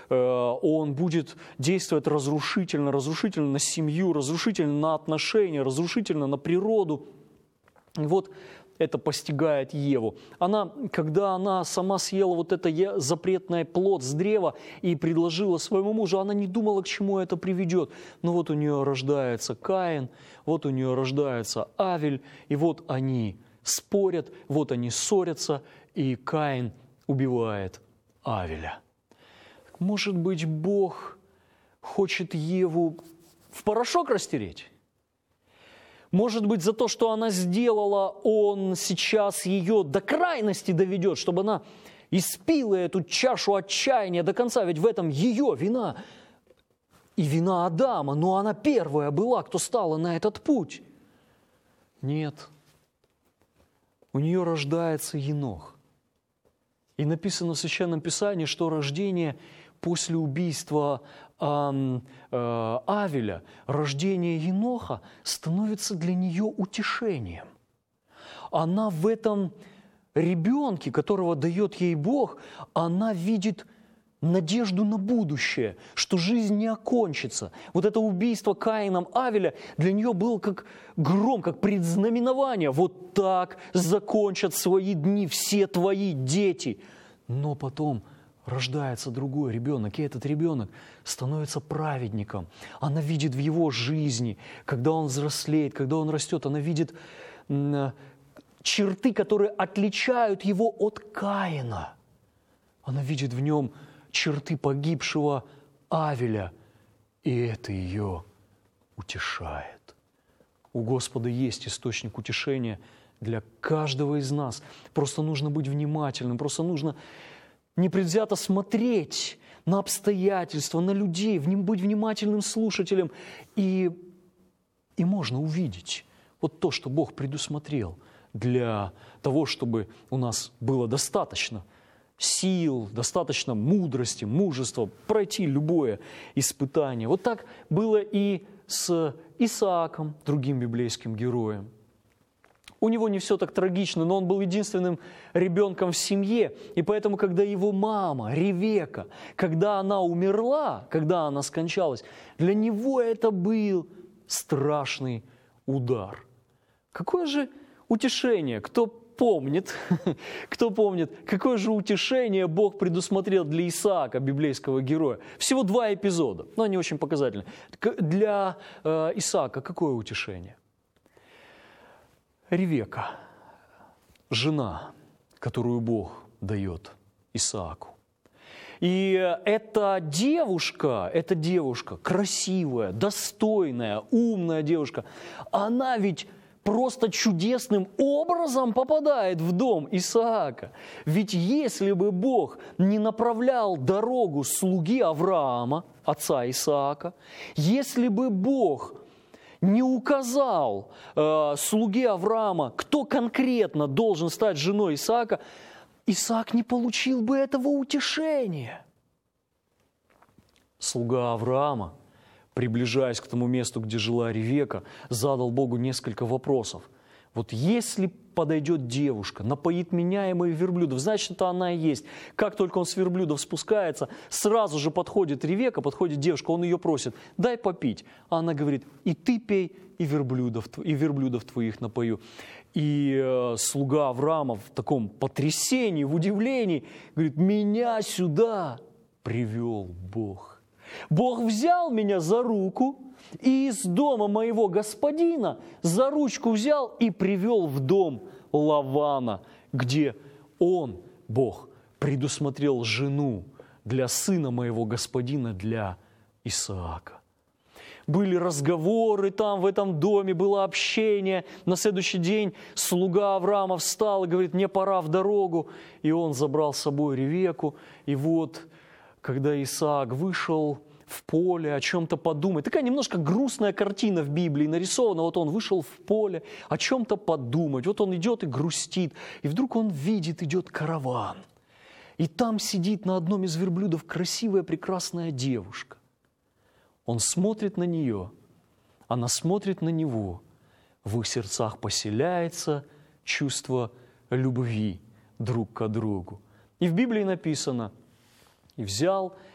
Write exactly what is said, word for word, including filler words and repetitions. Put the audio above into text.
он будет действовать разрушительно, разрушительно на семью, разрушительно на отношения, разрушительно на природу. И вот это постигает Еву. Она, когда она сама съела вот это запретное плод с древа и предложила своему мужу, она не думала, к чему это приведет. Но вот у нее рождается Каин, вот у нее рождается Авель, и вот они спорят, вот они ссорятся, и Каин убивает Авеля. Может быть, Бог хочет Еву в порошок растереть? Может быть, за то, что она сделала, Он сейчас ее до крайности доведет, чтобы она испила эту чашу отчаяния до конца, ведь в этом ее вина и вина Адама, но она первая была, кто стала на этот путь. Нет. У нее рождается Енох. И написано в Священном Писании, что рождение после убийства э, э, Авеля, рождение Еноха становится для нее утешением. Она в этом ребенке, которого дает ей Бог, она видит надежду на будущее, что жизнь не окончится. Вот это убийство Каином Авеля для нее было как гром, как предзнаменование. Вот так закончат свои дни все твои дети. Но потом рождается другой ребенок, и этот ребенок становится праведником. Она видит в его жизни, когда он взрослеет, когда он растет, она видит черты, которые отличают его от Каина. Она видит в нем черты погибшего Авеля, и это ее утешает. У Господа есть источник утешения для каждого из нас. Просто нужно быть внимательным, просто нужно непредвзято смотреть на обстоятельства, на людей, быть внимательным слушателем, и, и можно увидеть вот то, что Бог предусмотрел для того, чтобы у нас было достаточно сил, достаточно мудрости, мужества пройти любое испытание. Вот так было и с Исааком, другим библейским героем. У него не все так трагично, но он был единственным ребенком в семье. И поэтому, когда его мама, Ревека, когда она умерла, когда она скончалась, для него это был страшный удар. Какое же утешение, кто помнит, кто помнит, какое же утешение Бог предусмотрел для Исаака, библейского героя. Всего два эпизода, но они очень показательны. Для э, Исаака какое утешение? Ревека, жена, которую Бог дает Исааку. И эта девушка, эта девушка, красивая, достойная, умная девушка, она ведь просто чудесным образом попадает в дом Исаака. Ведь если бы Бог не направлял дорогу слуги Авраама, отца Исаака, если бы Бог не указал э, слуге Авраама, кто конкретно должен стать женой Исаака, Исаак не получил бы этого утешения. Слуга Авраама, приближаясь к тому месту, где жила Ревека, задал Богу несколько вопросов. Вот если подойдет девушка, напоит меня и моих верблюдов, значит, это она и есть. Как только он с верблюдов спускается, сразу же подходит Ревека, подходит девушка, он ее просит, дай попить. А она говорит, и ты пей, и верблюдов, и верблюдов твоих напою. И э, слуга Авраама в таком потрясении, в удивлении, говорит, меня сюда привел Бог. Бог взял меня за руку и из дома моего господина за ручку взял и привел в дом Лавана, где он, Бог, предусмотрел жену для сына моего господина, для Исаака. Были разговоры там, в этом доме, было общение. На следующий день слуга Авраама встал и говорит, мне пора в дорогу. И он забрал с собой Ревеку. И вот, когда Исаак вышел в поле, о чем-то подумать. Такая немножко грустная картина в Библии нарисована. Вот он вышел в поле, о чем-то подумать. Вот он идет и грустит. И вдруг он видит, идет караван. И там сидит на одном из верблюдов красивая, прекрасная девушка. Он смотрит на нее, она смотрит на него. В их сердцах поселяется чувство любви друг к другу. И в Библии написано, и взял